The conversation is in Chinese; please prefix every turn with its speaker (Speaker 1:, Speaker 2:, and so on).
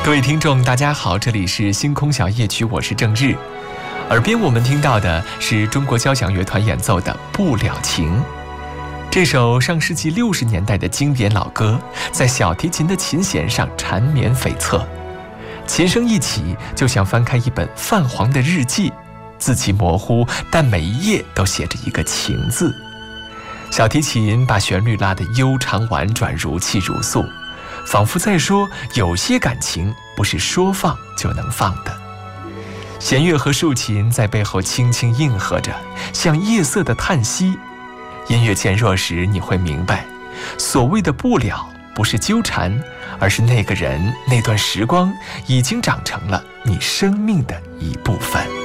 Speaker 1: 各位听众大家好，这里是星空小夜曲，我是郑日。耳边我们听到的是中国交响乐团演奏的《不了情》。这首上世纪60年代的经典老歌，在小提琴的琴弦上缠绵悱恻，琴声一起，就像翻开一本泛黄的日记，字迹模糊，但每一页都写着一个情字。小提琴把旋律拉得悠长婉转，如泣如诉，仿佛在说，有些感情不是说放就能放的。弦乐和竖琴在背后轻轻应和着，像夜色的叹息。音乐渐弱时，你会明白，所谓的不了，不是纠缠，而是那个人，那段时光已经长成了你生命的一部分。